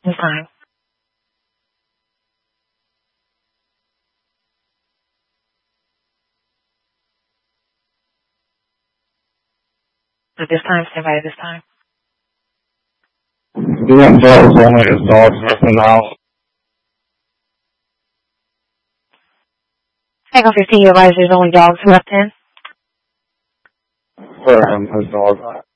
This time. At this time, stand by at this time. Yeah, dogs only. There's dogs in the house. Echo 15, you advise there's only dogs left in. There's dogs.